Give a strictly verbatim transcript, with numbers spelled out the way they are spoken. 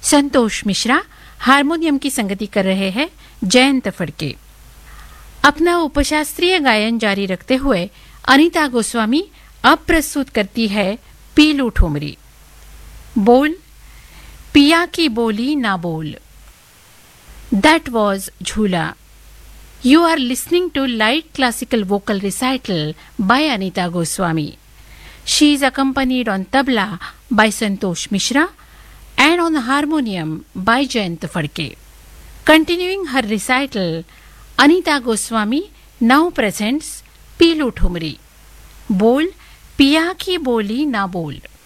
Santosh Mishra harmonium की संगति कर रहे हैं जयंत फड़के। अपना उपशास्त्रीय गायन जारी रखते हुए अनीता गोस्वामी अब प्रस्तुत करती है पीलू ठुमरी। बोल पिया की बोली ना बोल। That was Jhula. You are listening to light classical vocal recital by Anita Goswami. She is accompanied on tabla by Santosh Mishra and on harmonium by Jayant Fadke. Continuing her recital, Anita Goswami now presents Pilu Thumri. Bol, Piya ki boli na bol.